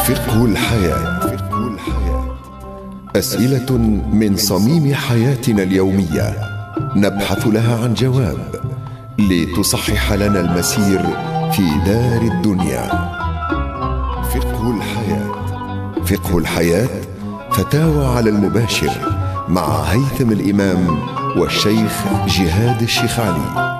فقه الحياة. أسئلة من صميم حياتنا اليومية نبحث لها عن جواب لتصحح لنا المسير في دار الدنيا. فقه الحياة. فقه الحياة فتاوى على المباشر مع هيثم الإمام والشيخ جهاد الشيخ علي.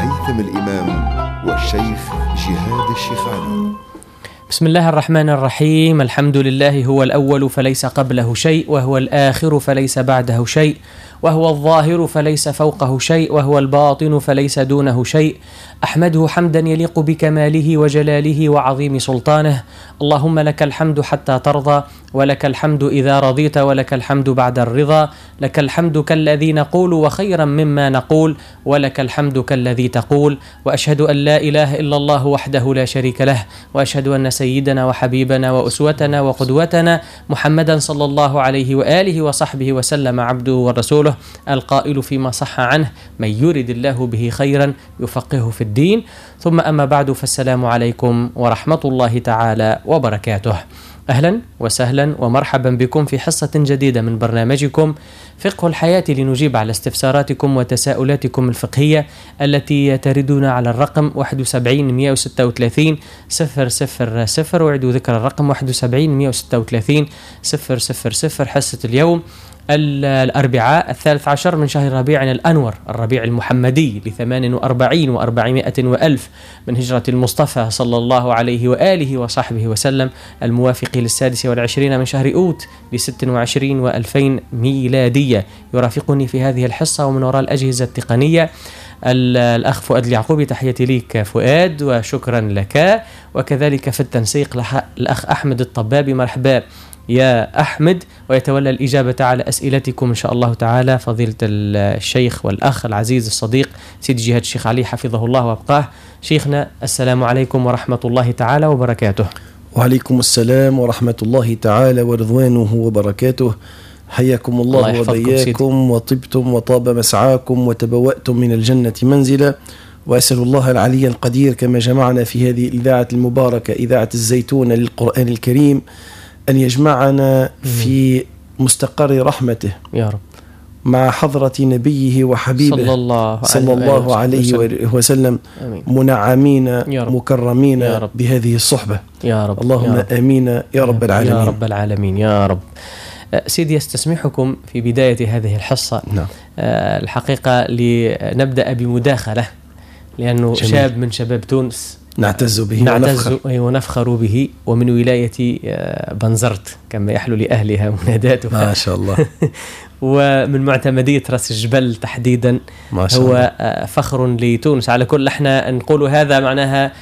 بسم الله الرحمن الرحيم. الحمد لله هو الأول فليس قبله شيء، وهو الآخر فليس بعده شيء، وهو الظاهر فليس فوقه شيء، وهو الباطن فليس دونه شيء. أحمده حمدا يليق بكماله وجلاله وعظيم سلطانه. اللهم لك الحمد حتى ترضى، ولك الحمد إذا رضيت، ولك الحمد بعد الرضا. لك الحمد كالذي نقول وخيرا مما نقول، ولك الحمد كالذي تقول. وأشهد أن لا إله إلا الله وحده لا شريك له، وأشهد أن سيدنا وحبيبنا وأسوتنا وقدوتنا محمدا صلى الله عليه وآله وصحبه وسلم عبده ورسوله، القائل فيما صح عنه: من يرد الله به خيرا يفقهه في الدين. ثم أما بعد، فالسلام عليكم ورحمة الله تعالى وبركاته. أهلا وسهلا ومرحبا بكم في حصة جديدة من برنامجكم فقه الحياة، لنجيب على استفساراتكم وتساؤلاتكم الفقهية التي تردون على الرقم 71 136 000. وعدوا ذكر الرقم 71 136 000. حصة اليوم الأربعاء 13 من شهر ربيع الأنور، الربيع المحمدي، ل48 و400 وألف من هجرة المصطفى صلى الله عليه وآله وصحبه وسلم، الموافق ل26 من شهر أوت ل26 و2000 ميلادية. يرافقني في هذه الحصة ومن وراء الأجهزة التقنية الأخ فؤاد اليعقوبي. تحياتي ليك فؤاد وشكرا لك. وكذلك في التنسيق الأخ أحمد الطبابي. مرحبا يا أحمد. ويتولى الإجابة على أسئلتكم إن شاء الله تعالى فضيلة الشيخ والأخ العزيز الصديق سيدي جهاد الشيخ علي حفظه الله وابقاه. شيخنا، السلام عليكم ورحمة الله تعالى وبركاته. وعليكم السلام ورحمة الله تعالى ورضوانه وبركاته. حياكم الله وبياكم، وطبتم وطاب مسعاكم وتبوأتم من الجنة منزلا. وأسأل الله العلي القدير كما جمعنا في هذه الإذاعة المباركة، إذاعة الزيتون للقرآن الكريم، أن يجمعنا في مستقر رحمته يا رب، مع حضرة نبيه وحبيبه صلى الله عليه وسلم، منعمين مكرمين بهذه الصحبة يا رب. اللهم آمين يا رب العالمين. يا رب العالمين يا رب. سيدي، استسمحكم في بداية هذه الحصة الحقيقة لنبدأ بمداخلة، لأنه جميل. شاب من شباب تونس نعتز به ونفخر به، ومن ولاية بنزرت كما يحلو لأهلها مناداتها ما شاء الله ومن معتمدية رأس الجبل تحديدا. ما شاء الله. هو فخر لتونس. على كل احنا نقول هذا معناها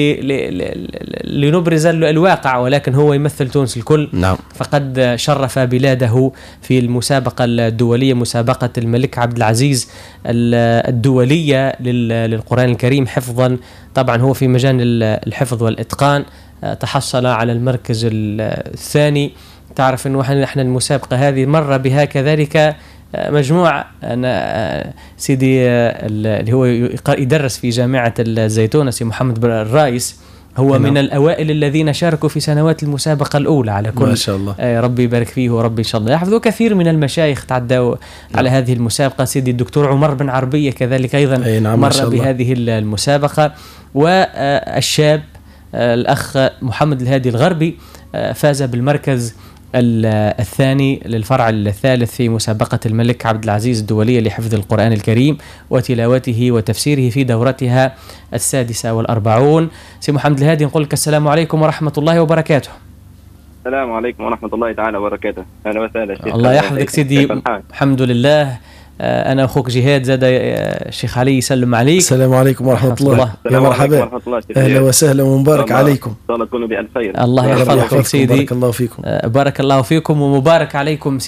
لنبرز الواقع، ولكن هو يمثل تونس الكل. نعم. فقد شرف بلاده في المسابقة الدولية، مسابقة الملك عبد العزيز الدولية للقرآن الكريم حفظا. طبعا هو في مجال الحفظ والإتقان تحصل على المركز الثاني. تعرف أنه احنا المسابقة هذه مر بها كذلك مجموعة. أنا سيدي اللي هو يدرس في جامعة الزيتون، سي محمد الرايس، هو من الأوائل الذين شاركوا في سنوات المسابقة الأولى. على كل ما شاء الله. ربي يبارك فيه وربي إن شاء الله يحفظه. كثير من المشايخ تعدوا على هذه المسابقة. سيدي الدكتور عمر بن عربية كذلك أيضا مر بهذه المسابقة. والشاب الأخ محمد الهادي الغربي فاز بالمركز الثاني للفرع الثالث في مسابقة الملك عبد العزيز الدولية لحفظ القرآن الكريم وتلاوته وتفسيره في دورتها 46. سي محمد الهادي، نقول لك السلام عليكم ورحمة الله وبركاته. السلام عليكم ورحمة الله تعالى وبركاته. أهلا وسهلا شيخ. الله يحفظك سيدي. الحمد لله. أنا أخوك جهاد زاد الشيخ علي يسلم عليك. السلام عليكم ورحمة الله. يا مرحبا، أهلا وسهلا ومبارك عليكم. إن شاء الله تكونوا بألف خير. الله يحفظك سيدي. بارك الله فيكم. بارك الله فيكم ومبارك عليكم